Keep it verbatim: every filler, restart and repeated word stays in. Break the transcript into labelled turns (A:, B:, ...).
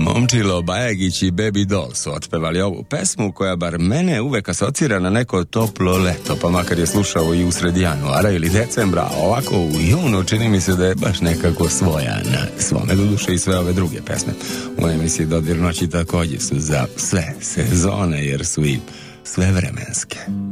A: Momčilo Bajagić i Baby Doll su otpevali ovu pesmu koja bar mene uvek asocira na neko toplo leto, pa makar je slušao i usred januara ili decembra, a ovako u junu čini mi se da je baš nekako svoja na svome, doduše i sve ove druge pesme. U emisiji Dodir noći takođe su za sve sezone jer su i sve vremenske.